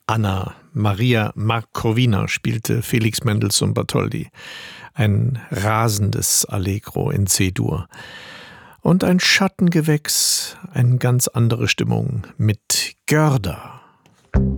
Anna Maria Markowina spielte Felix Mendelssohn Bartholdy. Ein rasendes Allegro in C-Dur. Und ein Schattengewächs, eine ganz andere Stimmung mit Görder.